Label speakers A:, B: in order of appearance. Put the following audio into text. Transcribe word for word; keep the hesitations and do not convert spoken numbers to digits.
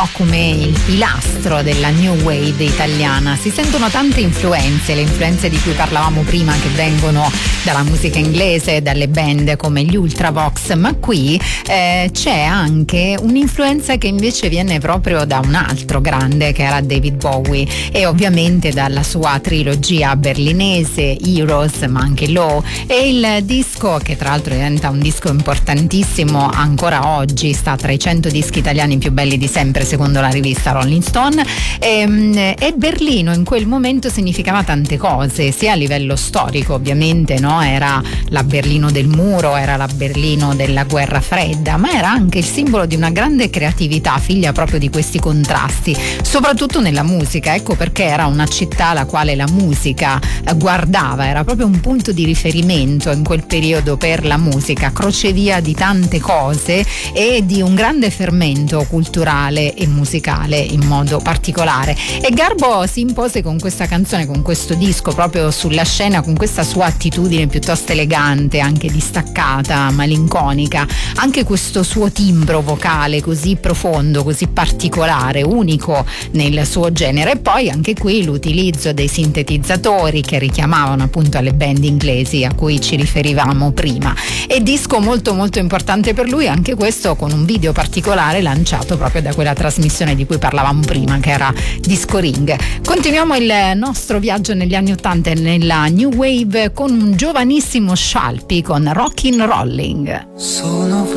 A: po' come il pilastro della new wave italiana. Si sentono tante influenze, le influenze di cui parlavamo prima, che vengono dalla musica inglese, dalle band come gli Ultravox, ma qui eh, c'è anche un'influenza che invece viene proprio da un altro grande, che era David Bowie, e ovviamente dalla sua trilogia berlinese Heroes, ma anche Low, e il disco che tra l'altro diventa un disco importantissimo ancora oggi, sta tra i cento dischi italiani più belli di sempre secondo la rivista Rolling Stone. E, e Berlino in quel momento significava tante cose, sia a livello storico ovviamente, no? Era la Berlino del muro, era la Berlino della guerra fredda, ma era anche il simbolo di una grande creatività, figlia proprio di questi contrasti, soprattutto nella musica. Ecco perché era una città alla quale la musica guardava, era proprio un punto di riferimento in quel periodo per la musica, crocevia di tante cose e di un grande fermento culturale e musicale in modo particolare. E Garbo si impose con questa canzone, con questo disco, proprio sulla scena, con questa sua attitudine piuttosto elegante, anche distaccata, malinconica, anche questo suo timbro vocale così profondo, così particolare, unico nel suo genere. E poi anche qui l'utilizzo dei sintetizzatori che richiamavano appunto alle band inglesi a cui ci riferivamo prima. E disco molto molto importante per lui, anche questo con un video particolare lanciato proprio da quella trasmissione di cui parlavamo prima, che era Disco Ring. Continuiamo il nostro viaggio negli anni ottanta e nella New Wave con un giovanissimo Scialpi con Rockin' Rolling.
B: Sono